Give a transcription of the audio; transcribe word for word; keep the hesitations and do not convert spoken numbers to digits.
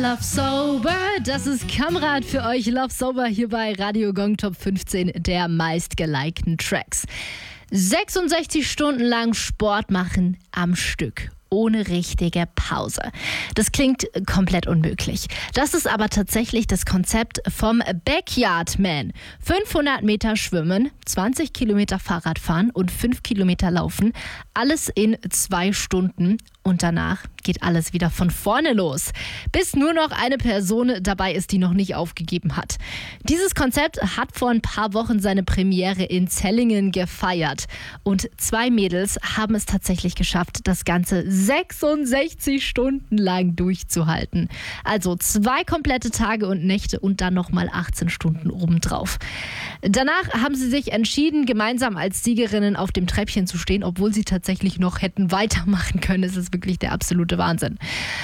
Love Sober. Das ist Kamrat für euch. Love Sober hier bei Radio Gong Top fünfzehn der meistgelikten Tracks. sechsundsechzig Stunden lang Sport machen am Stück. Ohne richtige Pause. Das klingt komplett unmöglich. Das ist aber tatsächlich das Konzept vom Backyard Man. fünfhundert Meter schwimmen, zwanzig Kilometer Fahrrad fahren und fünf Kilometer laufen. Alles in zwei Stunden. Und danach geht alles wieder von vorne los, bis nur noch eine Person dabei ist, die noch nicht aufgegeben hat. Dieses Konzept hat vor ein paar Wochen seine Premiere in Zellingen gefeiert. Und zwei Mädels haben es tatsächlich geschafft, das Ganze sechsundsechzig Stunden lang durchzuhalten. Also zwei komplette Tage und Nächte und dann nochmal achtzehn Stunden obendrauf. Danach haben sie sich entschieden, gemeinsam als Siegerinnen auf dem Treppchen zu stehen, obwohl sie tatsächlich noch hätten weitermachen können. Es ist wirklich der absolute Wahnsinn.